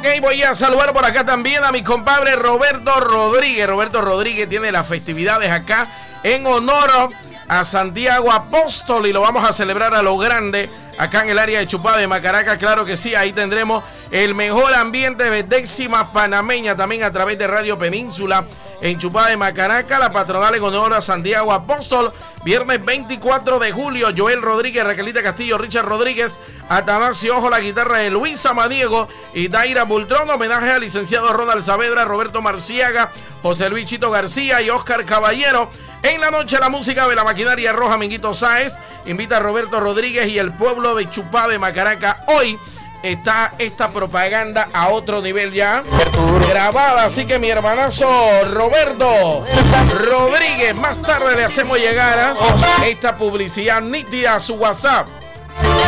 Ok, voy a saludar por acá también a mi compadre Roberto Rodríguez. Roberto Rodríguez tiene las festividades acá en honor a Santiago Apóstol y lo vamos a celebrar a lo grande acá en el área de Chupá de Macaraca. Claro que sí, ahí tendremos el mejor ambiente de décima panameña también a través de Radio Península en Chupá de Macaraca. La patronal en honor a Santiago Apóstol, viernes 24 de julio. Joel Rodríguez, Raquelita Castillo, Richard Rodríguez, Atanasio Ojo, la guitarra de Luis Samaniego y Daira Bultrón. Homenaje al licenciado Ronald Saavedra, Roberto Marciaga, José Luis Chito García y Oscar Caballero. En la noche la música de la maquinaria roja, Minguito Sáez invita a Roberto Rodríguez y el pueblo de Chupá de Macaraca. Hoy está esta propaganda a otro nivel ya grabada, así que mi hermanazo Roberto Rodríguez, más tarde le hacemos llegar a esta publicidad nítida a su WhatsApp